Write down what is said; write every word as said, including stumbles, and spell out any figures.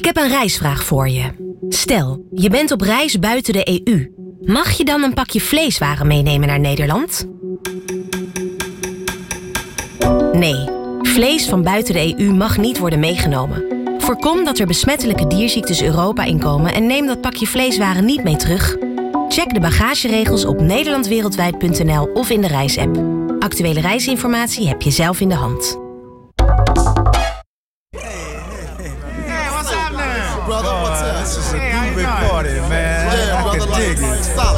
heb een reisvraag voor je. Stel, je bent op reis buiten de E U. Mag je dan een pakje vleeswaren meenemen naar Nederland? Nee, vlees van buiten de E U mag niet worden meegenomen. Voorkom dat er besmettelijke dierziektes Europa inkomen en neem dat pakje vleeswaren niet mee terug. Check de bagageregels op nederlandwereldwijd punt n l of in de reisapp. Actuele reisinformatie heb je zelf in de hand. Brother, what's up? This is a groovy party, man. Yeah, brother, like, stop.